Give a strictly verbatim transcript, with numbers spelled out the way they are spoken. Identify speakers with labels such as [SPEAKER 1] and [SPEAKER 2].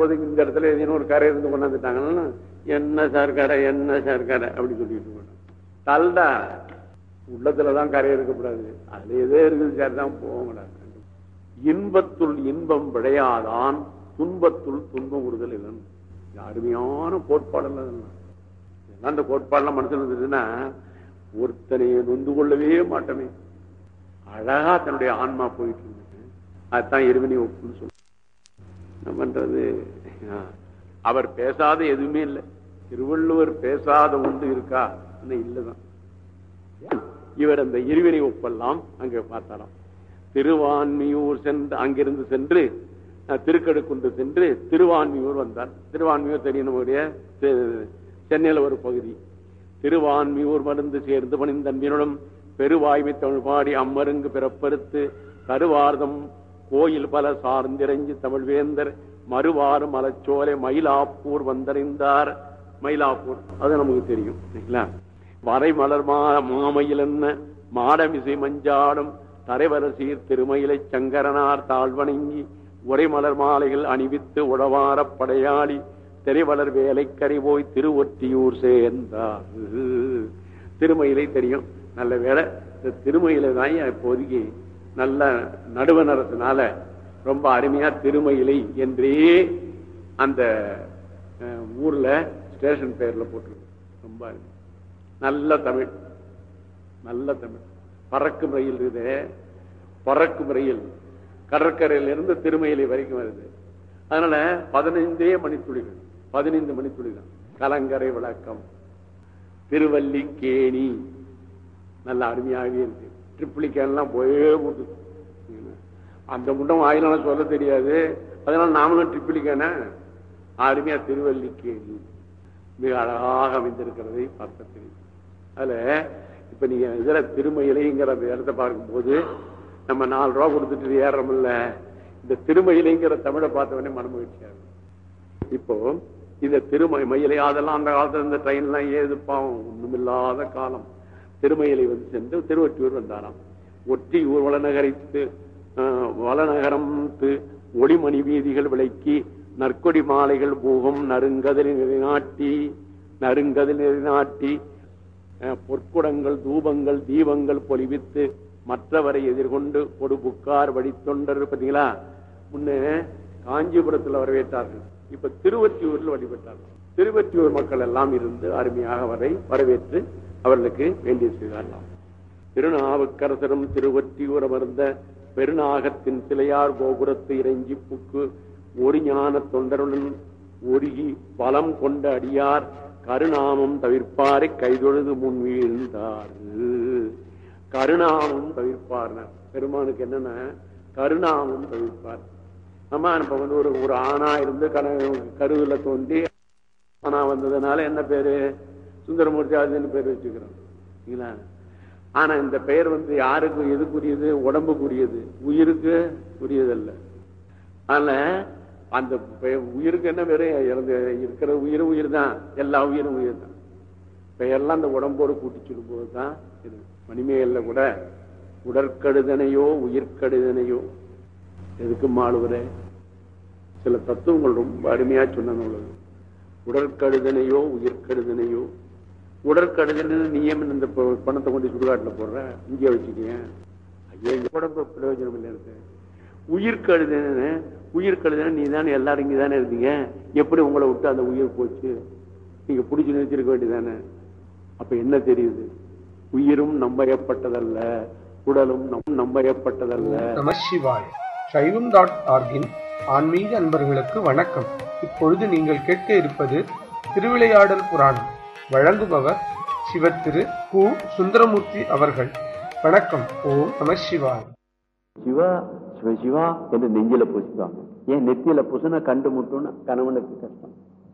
[SPEAKER 1] போது இந்த இடத்துல ஏதேனும் ஒரு கரை இருந்து கொண்டாந்துட்டாங்கன்னா என்ன சார் கரை என்ன சார் கரை அப்படி சொல்லிட்டு போட்டோம். தல்டா உள்ளத்துலதான் கரை இருக்கக்கூடாது, அதுல எதே இருக்குது சார் தான் போகக்கூடாது. இன்பத்துள் இன்பம் விளையாதான் துன்பத்துள் துன்பம் விடுதல் இல்லைன்னு அருமையான கோட்பாடெல்லாம். அந்த கோட்பாடெல்லாம் மனசுல இருந்ததுன்னா ஒருத்தனையை நொந்து கொள்ளவே மாட்டோமே, அழகா தன்னுடைய ஆன்மா போயிட்டு இருந்தது. அதுதான் இறைவனை ஒப்புன்னு சொல்ல. என்ன பண்றது, அவர் பேசாத எதுவுமே இல்லை. திருவள்ளுவர் பேசாத ஒன்று இருக்கா இல்லதான். இவர் அந்த இறைவனை ஒப்பெல்லாம் அங்க பார்த்தாராம். திருவான்மியூர் சென்று அங்கிருந்து சென்று திருக்கடுக்குன்று சென்று திருவான்மியூர் வந்தார். திருவான்மியூர் தெரியும், நம்முடைய சென்னையில ஒரு பகுதி. திருவான்மியூர் மருந்து சேர்ந்து பணிந்தன்பினுடன் பெருவாய்மை தமிழ் பாடி அம்மருங்கு பிறப்பறுத்து கருவார்தம் கோயில் பல சார்ந்திரஞ்சி தமிழ் வேந்தர் மறுவாறு மலச்சோலை மயிலாப்பூர் வந்தடைந்தார். மயிலாப்பூர் அது நமக்கு தெரியும் இல்லைங்களா. வரை மலர் மா மாமையில் என்ன மாடமிசை மஞ்சாடும் தரைவர சீர் திருமயிலை சங்கரனார் தாழ்வணங்கி உரை மலர் மாலைகள் அணிவித்து உழவார படையாளி திரைவளர் வேலைக்கரை போய் திருவொற்றியூர் சேர்ந்தார். திருமயிலை தெரியும், நல்ல வேலை. இந்த திருமயிலை தான் இப்போதைக்கு நல்ல நடுவண் அரசுனால ரொம்ப அருமையா திருமயிலை என்றே அந்த ஊர்ல ஸ்டேஷன் பெயர்ல போட்டிருக்கு. ரொம்ப அருமை, நல்ல தமிழ், நல்ல தமிழ். பறக்கும் ரயில் இருக்குது, பறக்கும் ரயில் கடற்கரையிலிருந்து திருமயிலை வரைக்கும் வருது. அதனால பதினைந்தே மணித்துளிகள், பதினைந்து மணித்துளிகள். கலங்கரை விளக்கம், திருவல்லிக்கேணி நல்ல அருமையாகவே இருக்கு. ட்ரிப்ளிகேன்லாம் போயே போட்டு அந்த முட்டம் ஆயிலான சொல்ல தெரியாது, அதனால நாமளும் ட்ரிப்ளிகேன அருமையா திருவல்லிக்கேணி மிக அழகாக அமைந்திருக்கிறதை பார்க்க தெரியும். அதுல இப்ப நீங்க இதுல திருமயிலைங்கிற அந்த இடத்தை பார்க்கும்போது நம்ம நாலு ரூபா கொடுத்துட்டு ஏறமில்ல, இந்த திருமயிலைங்கிற தமிழை பார்த்தவனே மன மகிழ்ச்சியா இருக்கும். இப்போ இந்த திரும மயிலை அதெல்லாம் அந்த காலத்துல இந்த ட்ரெயின் எல்லாம் ஏது பாவம் ஒண்ணுமில்லாத காலம். திருமயிலை வந்து சென்று திருவொற்றியூர் வந்தாராம். ஒற்றியூர் வளநகரித்து வளநகரம் ஒளிமணி வீதிகள் விளக்கி நற்கொடி மாலைகள் பூகம் நறுங்கதில் நிலைநாட்டி நறுங்கதில் நிலைநாட்டி பொற்குடங்கள் தூபங்கள் தீபங்கள் பொலிவித்து மற்றவரை எதிர்கொண்டு கொடு புக்கார் வழித்தொண்டர். பார்த்தீங்களா, முன்னே காஞ்சிபுரத்தில் வரவேற்றார்கள், இப்ப திருவொற்றியூரில் வழிபட்டார்கள். திருவொற்றியூர் மக்கள் எல்லாம் இருந்து அருமையாக அவரை வரவேற்று அவர்களுக்கு வேண்டிய செய்தார்கள். திருநாவுக்கரசரும் திருவொற்றியூர் அமர்ந்த பெருநாகத்தின் சிலையார் கோபுரத்து இறைஞ்சி புக்கு ஒரு ஞான தொண்டருடன் ஒருகி பலம் கொண்ட அடியார் கருநாமம் தவிர்ப்பாரை கைதொழுது முன் வீழ்ந்தார். கருநாமம் தவிர்ப்பார் பெருமானுக்கு என்னன்னா கருநாமம் தவிர்ப்பார். நம்ம இப்ப வந்து ஒரு ஒரு ஆணா இருந்து கருவில தோண்டி ஆனா வந்ததுனால என்ன பேரு சுந்தரமூர்த்தி அதுன்னு பேர் வச்சுக்கிறோம். ஆனா இந்த பெயர் வந்து யாருக்கு எதுக்குரியது, உடம்புக்குரியது, உயிருக்கு உரியதல்ல. அதனால அந்த உயிருக்கு என்ன வேற இறந்து இருக்கிற உயிரும் உயிர் தான், எல்லா உயிரும் உயிர் தான். பெயர்லாம் அந்த உடம்போடு கூட்டி சொல்லும் போதுதான் இது. மணிமேகல்ல கூட உடற்கடுதனையோ உயிர்கடுதனையோ எதுக்கு மாளுவத சில தத்துவங்கள் ரொம்ப அருமையா சொன்னது. உடற்கடுதனையோ உயிர்கடுதனையோ, உடற்கடுதல் நியம் இந்த பணத்தை கொண்டு சுடுகாட்டுல போடுற இங்கே வச்சுக்கீங்க, ஐயோ உடம்பு பிரயோஜனம் இல்லை இருக்கு. உயிர்கடுதன உயிர்கடுதன நீ தானே எல்லாரும் இங்கே தானே இருந்தீங்க, எப்படி உங்களை விட்டு அந்த உயிர் போச்சு, நீங்க பிடிச்சி நிறுத்திருக்க வேண்டியதானே. அப்ப என்ன தெரியுது, உயிரும் நம்பயப்பட்டதல்ல, உடலும் நம்பயப்பட்டதல்ல.
[SPEAKER 2] நமசிவாய. சைவம் டாட் ஆர்கின் ஆன்மீக அன்பர்களுக்கு வணக்கம். இப்பொழுது நீங்கள் கேட்க இருப்பது திருவிளையாடல் புராணம். வழங்குபவர் சிவத்திரு கு சுந்தரமூர்த்தி அவர்கள். வணக்கம். ஓம் நமசிவாய.
[SPEAKER 1] சிவா சிவசிவா என்று நெஞ்சில பூசிப்பாங்க. ஏன் நெத்தியில பூசினா கண்டு முட்டுன்னு கணவனுக்கு கஷ்டம்.